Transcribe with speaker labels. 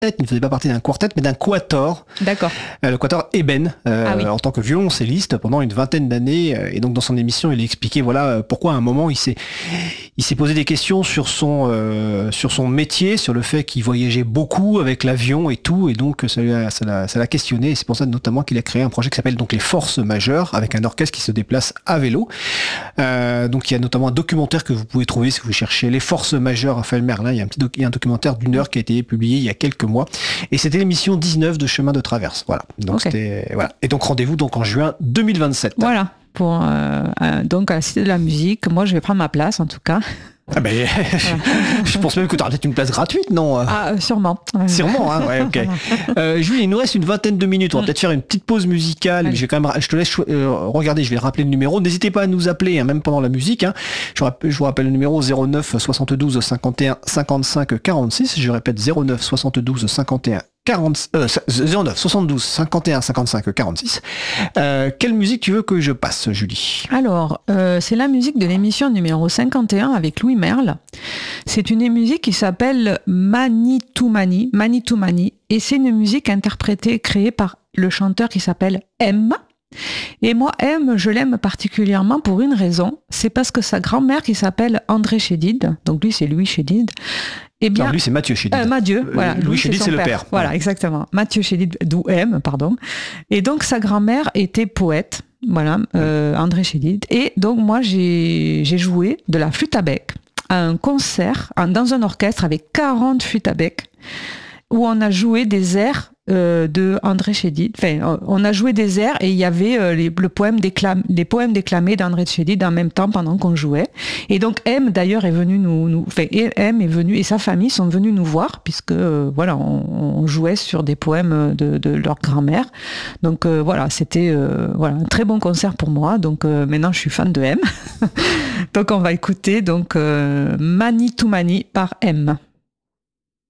Speaker 1: il ne faisait pas partie d'un quartet, mais d'un quatuor.
Speaker 2: D'accord.
Speaker 1: Le quatuor Eben,
Speaker 2: Oui.
Speaker 1: en tant que violoncelliste pendant une vingtaine d'années. Et donc dans son émission, il a expliqué pourquoi à un moment il s'est posé des questions sur son métier, sur le fait qu'il voyageait beaucoup avec l'avion et tout, et donc ça l'a questionné. Et c'est pour ça notamment qu'il a créé un projet qui s'appelle donc les Forces Majeures, avec un orchestre qui se déplace à vélo. Donc il y a notamment un documentaire que vous pouvez trouver si vous cherchez les Forces Majeures Raphaël Merlin. Il y a un documentaire d'1 heure qui a été publié il y a quelques mois. Et c'était l'émission 19 de Chemin de Traverse. Voilà. Donc voilà. Et donc rendez-vous donc en juin 2027.
Speaker 2: Voilà. Donc à la Cité de la Musique, moi je vais prendre ma place en tout cas.
Speaker 1: Ah ben, je pense même que tu auras peut-être une place gratuite, non?
Speaker 2: Sûrement.
Speaker 1: Sûrement, hein, ouais, ok. Julie, il nous reste une vingtaine de minutes. On va peut-être faire une petite pause musicale. Mais je te laisse regarder. Je vais rappeler le numéro. N'hésitez pas à nous appeler, hein, même pendant la musique. Hein. Je vous rappelle le numéro 09 72 51 55 46. Je répète 09 72 51 09 72 51 55 46. Quelle musique tu veux que je passe, Julie?
Speaker 2: Alors, c'est la musique de l'émission numéro 51 avec Louis Merle. C'est une musique qui s'appelle Manitou-Mani, et c'est une musique créée par le chanteur qui s'appelle M. Et moi, M, je l'aime particulièrement pour une raison, c'est parce que sa grand-mère qui s'appelle André Chédid, donc lui c'est Louis Chédid, eh bien,
Speaker 1: non, lui c'est Mathieu Chédid.
Speaker 2: Voilà.
Speaker 1: Louis Chédid c'est le père.
Speaker 2: Voilà, exactement. Mathieu Chédid, d'où M, pardon. Et donc sa grand-mère était poète, voilà, André Chédid. Et donc moi j'ai joué de la flûte à bec à un concert dans un orchestre avec 40 flûtes à bec où on a joué des airs de André Chédid. Enfin, on a joué des airs et il y avait les poèmes déclamés d'André Chédid en même temps pendant qu'on jouait. Et donc M d'ailleurs est venu M est venu et sa famille sont venus nous voir puisque voilà on jouait sur des poèmes de leur grand-mère. Donc voilà, c'était un très bon concert pour moi. Donc maintenant je suis fan de M. Donc on va écouter donc Manitou-Mani par M.